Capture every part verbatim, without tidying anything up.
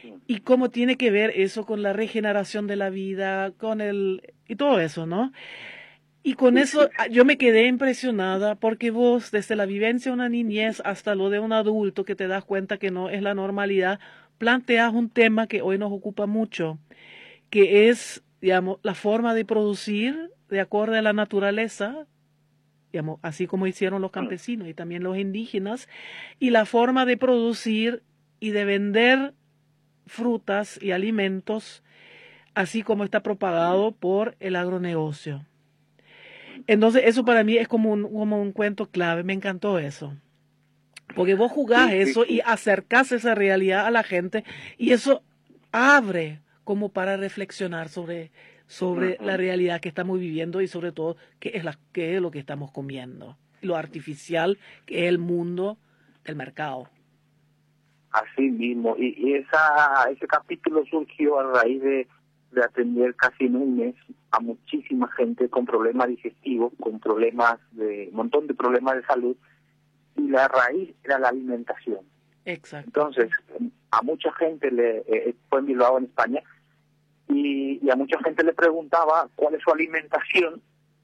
y cómo tiene que ver eso con la regeneración de la vida, con el, y todo eso, ¿no? Y con Sí, eso sí, ah, yo me quedé impresionada porque vos, desde la vivencia de una niñez hasta lo de un adulto que te das cuenta que no es la normalidad, planteas un tema que hoy nos ocupa mucho, que es, digamos, la forma de producir de acuerdo a la naturaleza, digamos, así como hicieron los mm, campesinos y también los indígenas, y la forma de producir y de vender frutas y alimentos, así como está propagado por el agronegocio. Entonces, eso para mí es como un, como un cuento clave, me encantó eso. Porque vos jugás sí, sí, eso y sí. acercás esa realidad a la gente y eso abre como para reflexionar sobre, sobre la Ujú. realidad que estamos viviendo y sobre todo qué es, la, qué es lo que estamos comiendo. Lo artificial que es el mundo, el mercado. Así mismo. Y, y esa, ese capítulo surgió a raíz de, de atender casi en un mes a muchísima gente con problemas digestivos, con problemas de, un montón de problemas de salud, y la raíz era la alimentación. Exacto. Entonces, a mucha gente le, eh, fue en Bilbao, en España, y, y a mucha gente le preguntaba cuál es su alimentación,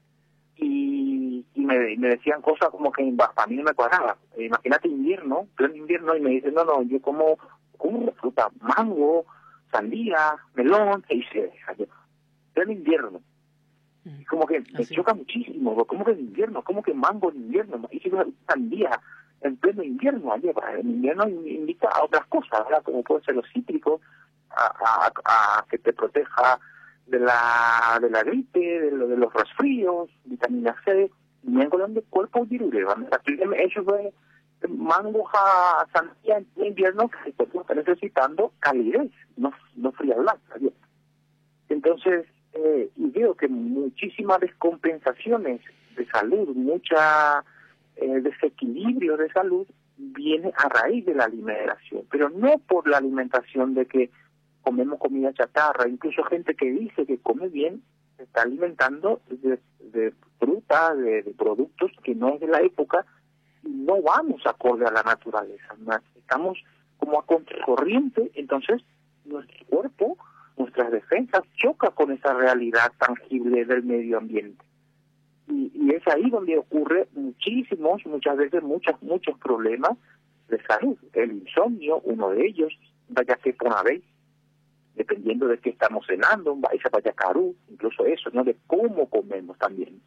y, y me, me decían cosas como que a mí no me cuadraba. Eh, imagínate invierno, pleno invierno, y me dicen, no, no, yo como, como fruta, mango, sandía, melón, y dice, pleno invierno. Y como que me Así. choca muchísimo, ¿cómo que en invierno? ¿Cómo que mango en invierno? Y si sandía en pleno invierno, oye, en invierno invita a otras cosas, ¿verdad? Como pueden ser los cítricos, a, a, a que te proteja de la de la gripe, de, lo, de los resfríos, vitamina C, y me encuentran de cuerpo virule, aquí he hecho de mango, ja, sandía en invierno, que el cuerpo está necesitando calidez, no, no frialdad, ¿sabes? Entonces, eh, y veo que muchísimas descompensaciones de salud, mucha eh, desequilibrio de salud viene a raíz de la alimentación, pero no por la alimentación de que comemos comida chatarra, incluso gente que dice que come bien se está alimentando de, de fruta, de, de productos que no es de la época y no vamos acorde a la naturaleza, estamos como a contracorriente, entonces nuestro cuerpo, nuestras defensas chocan con esa realidad tangible del medio ambiente. Y, y es ahí donde ocurre muchísimos, muchas veces muchos, muchos problemas de salud. El insomnio, uno de ellos, vaya que por una vez, dependiendo de qué estamos cenando, vaya vaya carú, incluso eso, ¿no? De cómo comemos también.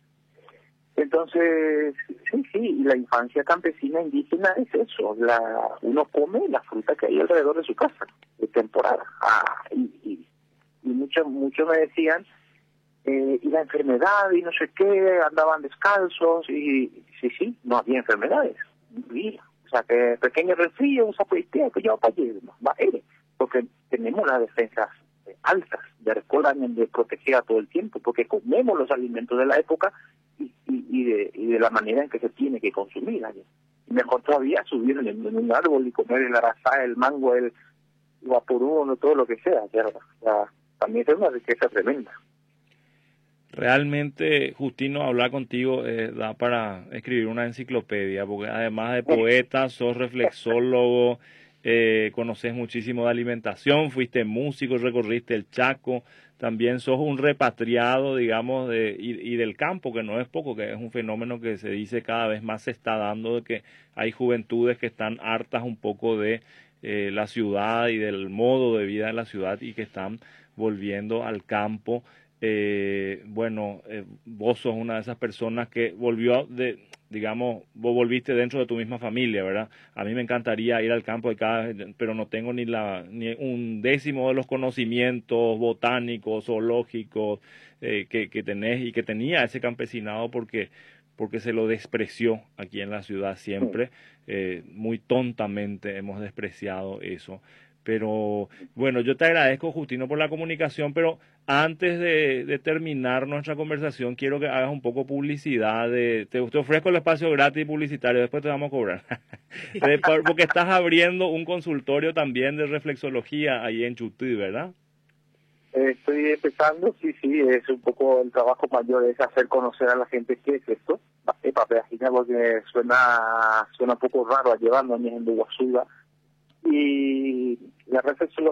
Entonces, sí, sí, y la infancia campesina indígena es eso, la uno come la fruta que hay alrededor de su casa, de temporada. Ah, y, y, y muchos muchos me decían, eh, y la enfermedad, y no sé qué, andaban descalzos, y sí, sí, no había enfermedades, no había. O sea, que pequeño resfrío, un sapoitea, que yo para allá, va, eh, porque tenemos las defensas altas, de recuerdan de proteger a todo el tiempo, porque comemos los alimentos de la época y, y, y, de, y de la manera en que se tiene que consumir. ¿Allá? Y mejor todavía subir en, en un árbol y comer el arazá, el mango, el guapurú, no todo lo que sea. ¿Ya? O sea, también es una riqueza tremenda. Realmente, Justino, hablar contigo eh, da para escribir una enciclopedia, porque además de Sí, poeta, sos reflexólogo, eh, conoces muchísimo de alimentación, fuiste músico, recorriste el Chaco, también sos un repatriado, digamos, de, y, y del campo, que no es poco, que es un fenómeno que se dice cada vez más se está dando, de que hay juventudes que están hartas un poco de eh, la ciudad y del modo de vida de la ciudad y que están volviendo al campo. Eh, bueno, eh, vos sos una de esas personas que volvió de, digamos, vos volviste dentro de tu misma familia, ¿verdad? A mí me encantaría ir al campo de cada vez, pero no tengo ni la ni un décimo de los conocimientos botánicos, zoológicos eh, que, que tenés y que tenía ese campesinado porque porque se lo despreció aquí en la ciudad siempre, eh, muy tontamente hemos despreciado eso. Pero bueno, yo te agradezco, Justino, por la comunicación, pero antes de, de terminar nuestra conversación, quiero que hagas un poco publicidad. De, te, te ofrezco el espacio gratis publicitario, después te vamos a cobrar. De, porque estás abriendo un consultorio también de reflexología ahí en Chutí, ¿verdad? Eh, estoy empezando, sí, sí, es un poco el trabajo mayor, es hacer conocer a la gente qué es esto. Eh, papelagina, porque suena suena un poco raro a llevarnos a mí en Guasuba. Y la reflexología